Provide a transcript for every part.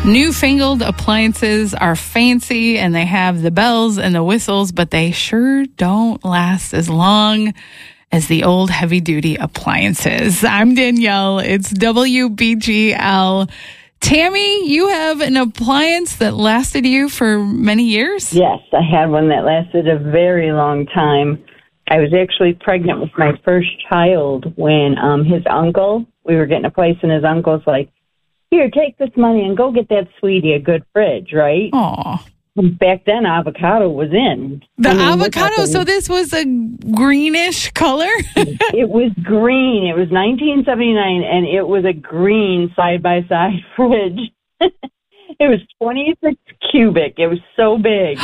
Newfangled appliances are fancy and they have the bells and the whistles, but they sure don't last as long as the old heavy-duty appliances. I'm Danielle. It's WBGL. Tammy, you have an appliance that lasted you for many years? Yes, I had one that lasted a very long time. I was actually pregnant with my first child when his uncle, we were getting a place, and his uncle's like, here, take this money and go get that sweetie a good fridge, right? Aw. Back then, avocado was in. Avocado, so this was a greenish color? It was green. It was 1979, and it was a green side-by-side fridge. It was 26 cubic. It was so big.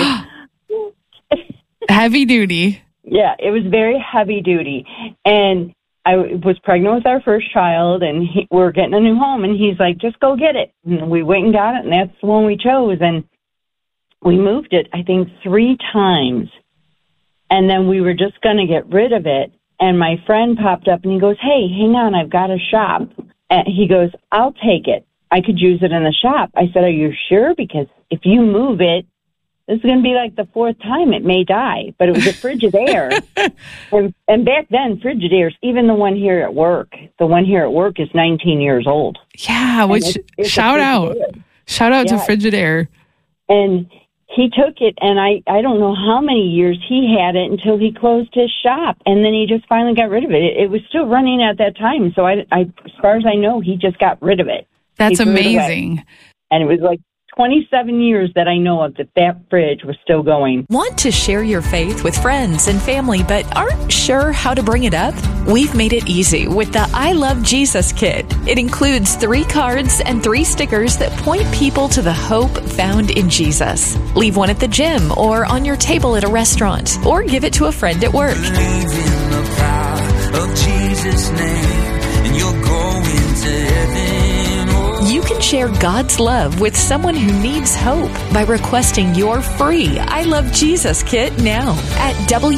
Heavy duty. Yeah, it was very heavy duty. And I was pregnant with our first child, and we're getting a new home, and he's like, just go get it. And we went and got it, and that's the one we chose. And we moved it, I think, 3 times. And then we were just going to get rid of it. And my friend popped up, and he goes, hey, hang on, I've got a shop. And he goes, I'll take it. I could use it in the shop. I said, are you sure? Because if you move it, this is going to be like the 4th time it may die. But it was a Frigidaire. and back then, Frigidaire's, even the one here at work, is 19 years old. Yeah, which it's shout out to Frigidaire. And he took it, and I don't know how many years he had it until he closed his shop. And then he just finally got rid of it. It was still running at that time. So I as far as I know, he just got rid of it. That's amazing. And it was like 27 years that I know of that fridge was still going. Want to share your faith with friends and family, but aren't sure how to bring it up? We've made it easy with the I Love Jesus kit. It includes 3 cards and 3 stickers that point people to the hope found in Jesus. Leave one at the gym or on your table at a restaurant, or give it to a friend at work. Believe in the power of Jesus' name, and you're going to heaven. You can share God's love with someone who needs hope by requesting your free I Love Jesus kit now at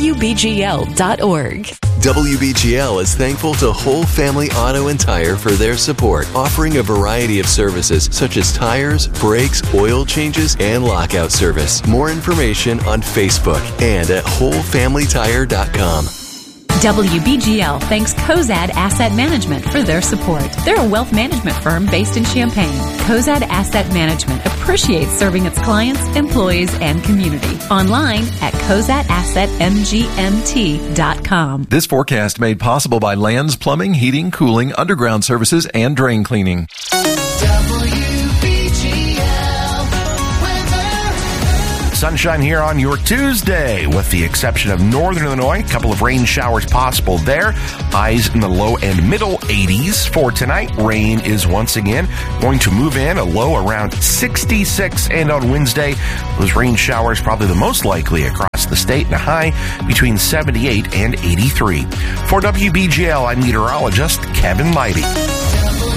WBGL.org. WBGL is thankful to Whole Family Auto and Tire for their support, offering a variety of services such as tires, brakes, oil changes, and lockout service. More information on Facebook and at WholeFamilyTire.com. WBGL thanks Cozad Asset Management for their support. They're a wealth management firm based in Champaign. Cozad Asset Management appreciates serving its clients, employees, and community. Online at CozadAssetMGMT.com. This forecast made possible by Lands Plumbing, Heating, Cooling, Underground Services, and Drain Cleaning. Sunshine here on your Tuesday, with the exception of northern Illinois. A couple of rain showers possible there. Highs in the low and middle 80s for tonight. Rain is once again going to move in, a low around 66. And on Wednesday, those rain showers probably the most likely across the state, and a high between 78 and 83. For WBGL, I'm meteorologist Kevin Leidy.